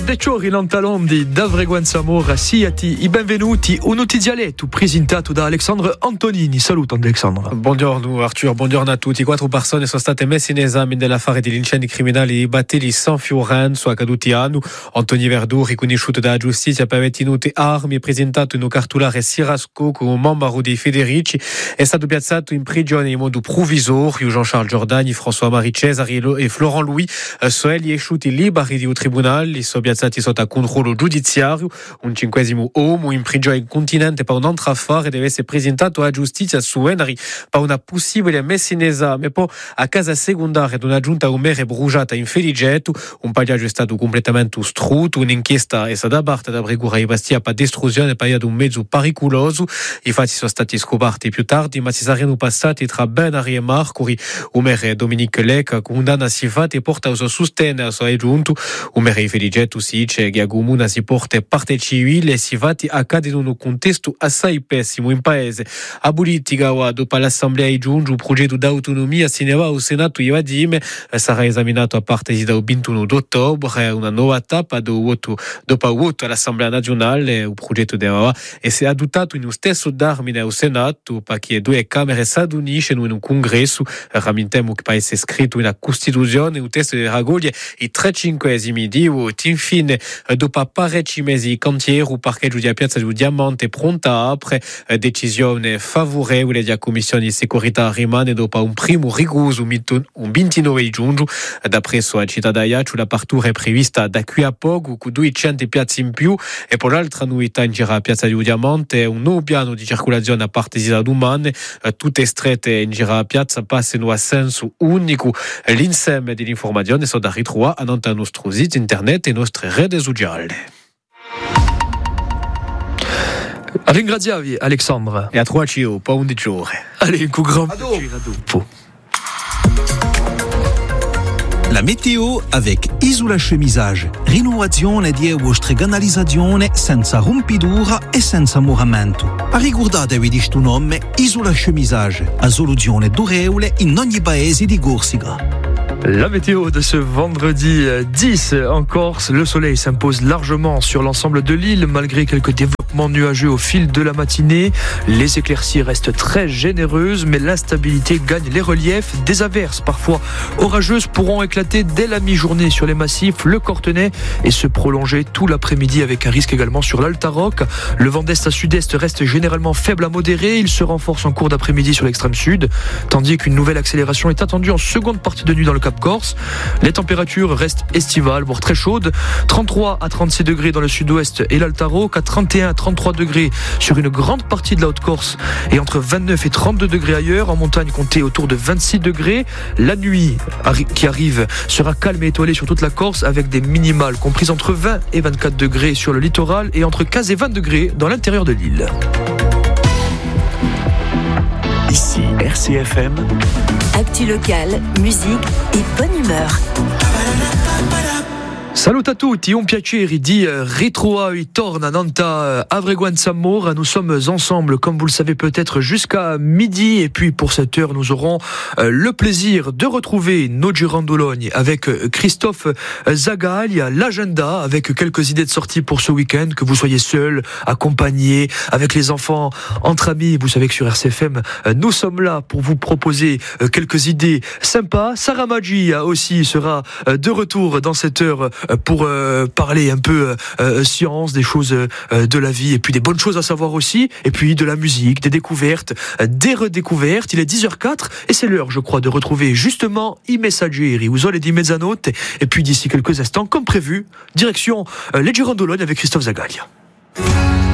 Ciao Lantalondi d'Avreguan Samora, siati I benvenuti, un notizialetto presentato da Alexandre Antonini. Saluto Alexandre. Buongiorno Arthur, buongiorno a tutti. 4 persone sono state messe in esame dell'affare degli incendi criminali di Battelli San Fiorenzo accaduti a anno. Antonio Verdù, riconosciuto dalla giustizia per aver tenuto armi e presentato in un cartolare Sirasco come membro dei Federici, è stato piazzato in prigione in modo provvisorio. Jean-Charles Giordani, François-Marie Cesari e Florent Louis sono esciuti liberi di un tribunale. Sono piazzati sotto controllo giudiziario. Un 5° uomo in prigione in continente per un'altra affare deve essere presentato alla giustizia su Enari per una possibile messa in esame. Poi a casa secondaria di una giunta umere bruciata in Feligetto, un pagliaggio è stato completamente distrutto. Un'inchiesta è stata aperta da Bregura e Bastia per distruzione di un mezzo pericoloso. I fatti sono stati scoperti più tardi, ma si saranno passati tra Benari e Marcuri. Umere Dominique Lec condanna si fatti e porta il suo sostegno al suo giunto. Umere Feligetto si dice che a comune si porta parte civile e si fatti accade in un contesto assai pessimo in paese. A politica, dopo l'assemblea di giunta, il progetto d'autonomia si ne va al Senato e Vadime sarà esaminato a partire dal 21 ottobre, una nuova tappa dopo il voto all'assemblea nazionale. Il progetto deve essere adottato in un stesso termine al Senato perché 2 camere si uniscono in un congresso. Rammentiamo che per essere scritto in una Costituzione il testo deve raccogliere i 3/5 di voti. Infine, dopo parecchi mesi, il cantiere o parcheggio di Piazza del Diamante è pronta apre decisione favorevole della Commissione di Sicurezza rimane dopo un primo rigoso un 29 giugno. D'appresso a Città d'Ajaccio l'apertura è prevista da qui a poco con 200 piazze in più e poi l'altra novità in giro a Piazza del Diamante è un nuovo piano di circolazione a parte da domani. Tutte strette in giro a piazza passano a senso unico. L'insieme dell'informazione sono da ritrovare a nostro sito internet e nostre reti sociali. Ringraziavi Alexandre. E a 3 cio, pas 11 ore. Allez, un grand piacere a dopo. La météo avec Isola Chemisage. Rinnovazione di vostra canalizzazione senza rompidura e senza muramento. A ricordatevi di sto nome Isola Chemisage, a soluzione durevole in ogni paese di Corsica. La météo de ce vendredi 10 en Corse, le soleil s'impose largement sur l'ensemble de l'île malgré quelques développements nuageux au fil de la matinée. Les éclaircies restent très généreuses mais l'instabilité gagne les reliefs. Des averses parfois orageuses pourront éclater dès la mi-journée sur les massifs, le Cortenay et se prolonger tout l'après-midi avec un risque également sur l'Altaroc. Le vent d'est à sud-est reste généralement faible à modéré, il se renforce en cours d'après-midi sur l'extrême sud, tandis qu'une nouvelle accélération est attendue en seconde partie de nuit dans le Cap Corse. Les températures restent estivales, voire très chaudes. 33 à 36 degrés dans le sud-ouest et l'Altaroc, à 31 à 33 degrés sur une grande partie de la Haute-Corse et entre 29 et 32 degrés ailleurs. En montagne, comptez autour de 26 degrés. La nuit qui arrive sera calme et étoilée sur toute la Corse avec des minimales comprises entre 20 et 24 degrés sur le littoral et entre 15 et 20 degrés dans l'intérieur de l'île. Ici RCFM. Actu locale, musique et bonne humeur. Salut à tutti, un piacere di ritrovare torna Nanta Avreguan Samora. Nous sommes ensemble, comme vous le savez peut-être, jusqu'à midi. Et puis pour cette heure, nous aurons le plaisir de retrouver nos girandologne avec Christophe Zagaglia, l'agenda avec quelques idées de sortie pour ce week-end, que vous soyez seul, accompagné, avec les enfants, entre amis. Vous savez que sur RCFM, nous sommes là pour vous proposer quelques idées sympas. Sarah Maggia aussi sera de retour dans cette heure pour parler un peu science, des choses de la vie et puis des bonnes choses à savoir aussi, et puis de la musique, des découvertes, des redécouvertes. Il est 10h04 et c'est l'heure, je crois, de retrouver justement I Messaggeri, Usole di Mezzanotte, et puis d'ici quelques instants, comme prévu, direction les Girandologne avec Christophe Zagaglia.